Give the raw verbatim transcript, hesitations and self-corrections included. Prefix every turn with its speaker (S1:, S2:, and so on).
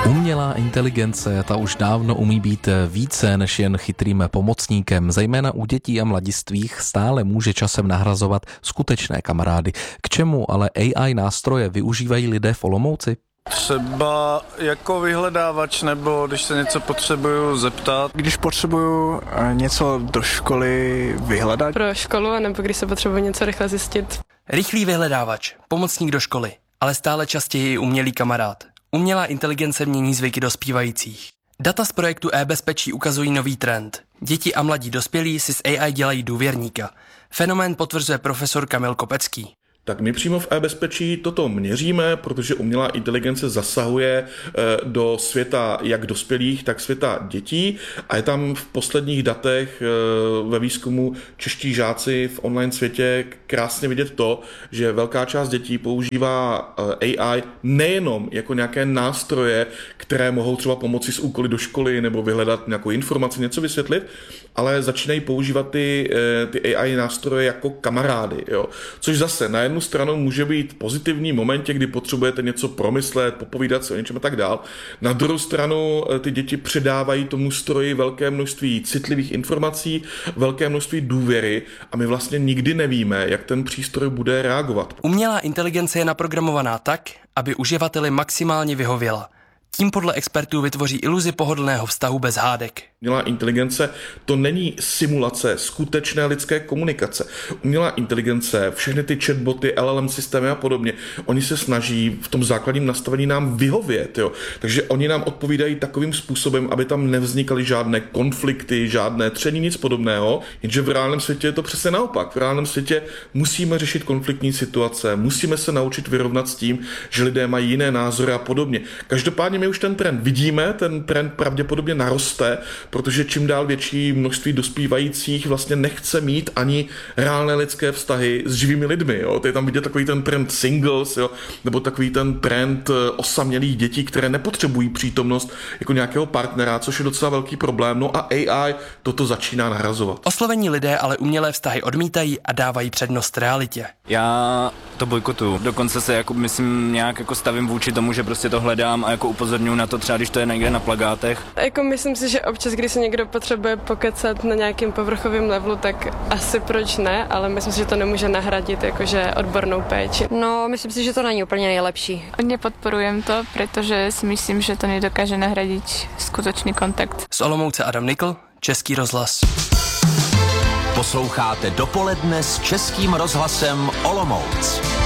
S1: Umělá inteligence, ta už dávno umí být více než jen chytrým pomocníkem. Zejména u dětí a mladistvých stále může časem nahrazovat skutečné kamarády. K čemu ale A I nástroje využívají lidé v Olomouci?
S2: Třeba jako vyhledávač, nebo když se něco potřebuju zeptat.
S3: Když potřebuju něco do školy vyhledat.
S4: Pro školu, nebo když se potřebuji něco rychle zjistit.
S5: Rychlý vyhledávač, pomocník do školy, ale stále častěji i umělý kamarád. Umělá inteligence mění zvyky dospívajících. Data z projektu e-bezpečí ukazují nový trend. Děti a mladí dospělí si z A I dělají důvěrníka. Fenomén potvrzuje profesor Kamil Kopecký.
S6: Tak my přímo v e-bezpečí toto měříme, protože umělá inteligence zasahuje do světa jak dospělých, tak světa dětí a je tam v posledních datech ve výzkumu čeští žáci v online světě krásně vidět to, že velká část dětí používá A I nejenom jako nějaké nástroje, které mohou třeba pomoci s úkoly do školy nebo vyhledat nějakou informaci, něco vysvětlit, ale začínají používat ty, ty A I nástroje jako kamarády. Jo? Což zase na jednu stranu může být pozitivní v momentě, kdy potřebujete něco promyslet, popovídat si o něčem a tak dál. Na druhou stranu ty děti předávají tomu stroji velké množství citlivých informací, velké množství důvěry a my vlastně nikdy nevíme, jak ten přístroj bude reagovat.
S5: Umělá inteligence je naprogramovaná tak, aby uživateli maximálně vyhověla. Tím podle expertů vytvoří iluzi pohodlného vztahu bez hádek.
S6: Umělá inteligence to není simulace skutečné lidské komunikace. Umělá inteligence, všechny ty chatboty, L L M systémy a podobně, oni se snaží v tom základním nastavení nám vyhovět. Jo. Takže oni nám odpovídají takovým způsobem, aby tam nevznikaly žádné konflikty, žádné tření, nic podobného, jenže v reálném světě je to přesně naopak. V reálném světě musíme řešit konfliktní situace, musíme se naučit vyrovnat s tím, že lidé mají jiné názory a podobně. Každopádně my už ten trend vidíme, ten trend pravděpodobně naroste, protože čím dál větší množství dospívajících vlastně nechce mít ani reálné lidské vztahy s živými lidmi. Jo. To je tam vidět takový ten trend singles, jo, nebo takový ten trend osamělých dětí, které nepotřebují přítomnost jako nějakého partnera, což je docela velký problém. No a A I toto začíná nahrazovat.
S5: Oslovení lidé ale umělé vztahy odmítají a dávají přednost realitě.
S7: Já to bojkotuju. Dokonce se jako myslím nějak jako stavím vůči tomu, že prostě to hledám a jako upozorňuji na to třeba, když to je někde na plakátech.
S4: Jako myslím si, že občas, když se někdo potřebuje pokecat na nějakým povrchovém levelu, tak asi proč ne, ale myslím si, že to nemůže nahradit jakože odbornou péči.
S8: No, myslím si, že to není úplně nejlepší.
S9: Nepodporujem to, protože si myslím, že to nedokáže nahradit skutečný kontakt.
S5: Z Olomouce Adam Nikl, Český rozhlas.
S10: Posloucháte Dopoledne s Českým rozhlasem Olomouc.